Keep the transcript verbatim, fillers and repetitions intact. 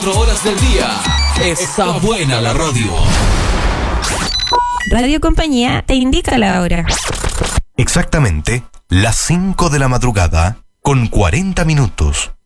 veinticuatro horas del día. Está buena la radio. Radio Compañía te indica la hora. Exactamente las cinco de la madrugada con cuarenta minutos.